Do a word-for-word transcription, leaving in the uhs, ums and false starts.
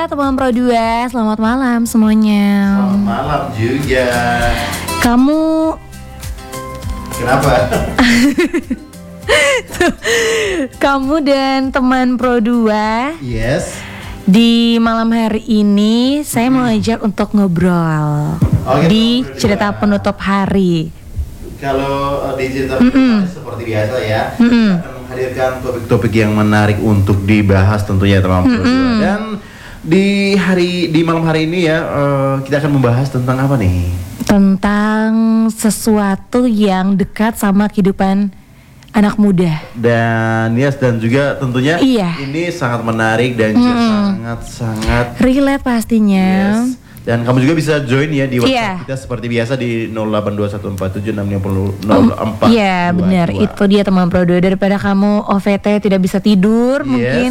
teman Pro dua, selamat malam semuanya. Selamat malam juga. Kamu Kenapa? Kamu dan teman Pro dua. Yes. Di malam hari ini saya mau ajak untuk ngobrol Oh, gitu, di berdua. cerita penutup hari. Kalau uh, di cerita Mm-mm. seperti biasa ya, Mm-mm. kita akan menghadirkan topik-topik yang menarik untuk dibahas tentunya teman Pro dua. Mm-mm. Dan di hari di malam hari ini ya uh, kita akan membahas tentang apa nih? Tentang sesuatu yang dekat sama kehidupan anak muda. Dan yes dan juga tentunya Iya. ini sangat menarik dan juga Mm-mm. sangat-sangat Relate pastinya. yes. Dan kamu juga bisa join ya di WhatsApp Iya. kita seperti biasa di nol delapan dua satu empat tujuh enam lima nol empat. Iya benar, itu dia teman Pro dua. Daripada kamu O V T tidak bisa tidur Yes. mungkin